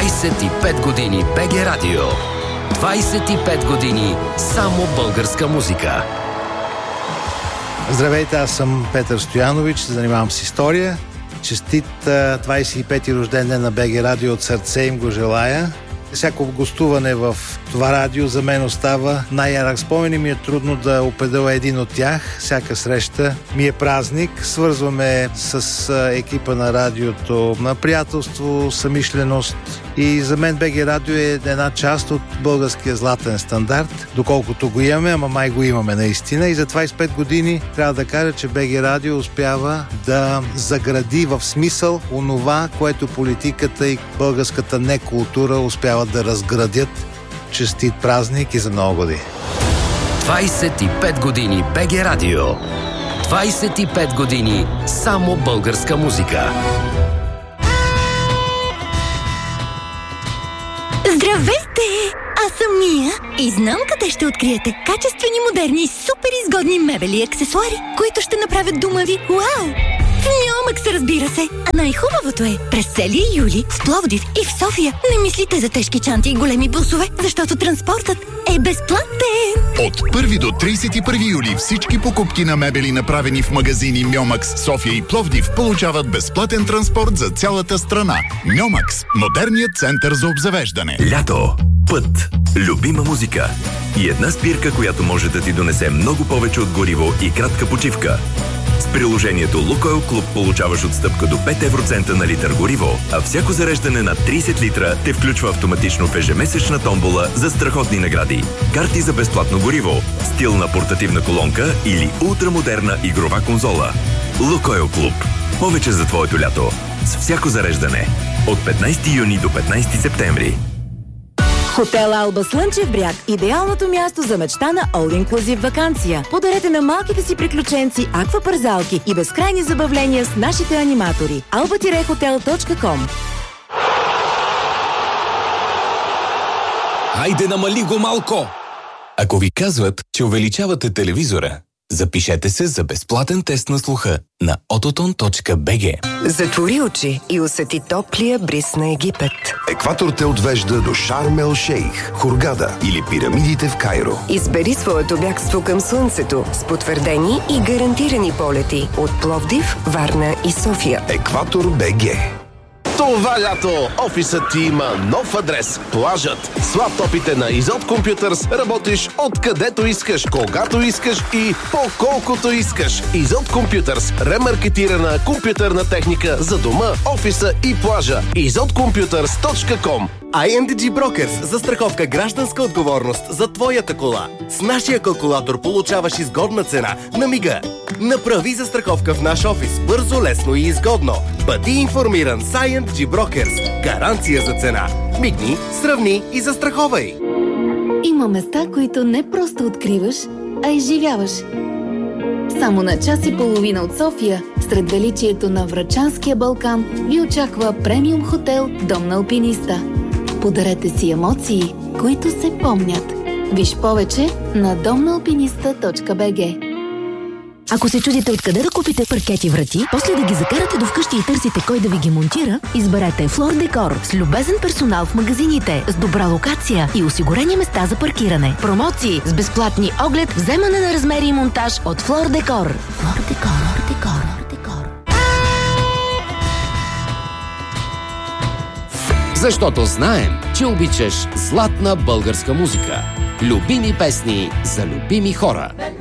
25 години БГ Радио. 25 години само българска музика. Здравейте, аз съм Петър Стоянович, се занимавам с история. Честит 25-ти рожден ден на БГ Радио, от сърце им го желая. Всяко гостуване в това радио за мен остава най-ярък спомен и ми е трудно да определя един от тях. Всяка среща ми е празник. Свързваме с екипа на радиото на приятелство, самишленост. И за мен БГ Радио е една част от българския златен стандарт, доколкото го имаме, ама май го имаме наистина. И за 25 години трябва да кажа, че БГ Радио успява да загради в смисъл онова, което политиката и българската некултура успяват да разградят. Честит празник и за много години. 25 години БГ Радио. 25 години само българска музика. Здравейте! Аз съм Мия и знам къде ще откриете качествени, модерни и супер изгодни мебели и аксесуари, които ще направят дома ви вау! В Мьомакс, разбира се. А най-хубавото е, през целия юли в Пловдив и в София не мислите за тежки чанти и големи бусове, защото транспортът е безплатен. От 1 до 31 юли всички покупки на мебели, направени в магазини Мьомакс, София и Пловдив, получават безплатен транспорт за цялата страна. Мьомакс – модерният център за обзавеждане. Лято, път, любима музика и една спирка, която може да ти донесе много повече от гориво и кратка почивка. С приложението Лукойл Клуб получаваш отстъпка до 5 евроцента на литър гориво, а всяко зареждане на 30 литра те включва автоматично в ежемесечна томбола за страхотни награди. Карти за безплатно гориво, стилна портативна колонка или ултрамодерна игрова конзола. Лукойл Клуб. Повече за твоето лято. С всяко зареждане. От 15 юни до 15 септември. Хотел Алба Слънчев бряг – идеалното място за мечта на all-inclusive ваканция. Подарете на малките си приключенци аквапарзалки и безкрайни забавления с нашите аниматори. alba-hotel.com. Хайде, намали го малко! Ако ви казват, че увеличавате телевизора, запишете се за безплатен тест на слуха на ototon.bg. Затвори очи и усети топлия бриз на Египет. Екватор те отвежда до Шарм ел Шейх, Хургада или пирамидите в Кайро. Избери своето бягство към слънцето с потвърдени и гарантирани полети от Пловдив, Варна и София. Екватор БГ. Това лято офисът ти има нов адрес – плажът. С лаптопите на Изот Компютърс работиш откъдето искаш, когато искаш и по колкото искаш. Изот Компютърс – ремаркетирана компютърна техника за дома, офиса и плажа. izotcomputers.com. INDG Brokers – застраховка гражданска отговорност за твоята кола. С нашия калкулатор получаваш изгодна цена на мига. Направи застраховка в наш офис бързо, лесно и изгодно. Бъди информиран с INDG Brokers. Гаранция за цена. Мигни, сравни и застраховай. Има места, които не просто откриваш, а изживяваш. Само на час и половина от София, сред величието на Врачанския Балкан, ви очаква премиум хотел Дом на алпиниста. Подарете си емоции, които се помнят. Виж повече на domnaalpinista.bg. Ако се чудите откъде да купите паркети врати, после да ги закарате до вкъщи и търсите кой да ви ги монтира, изберете Флор Декор с любезен персонал в магазините, с добра локация и осигурени места за паркиране. Промоции с безплатни оглед, вземане на размери и монтаж от Флор Декор. Флор Декор. Защото знаем, че обичаш златна българска музика. Любими песни за любими хора.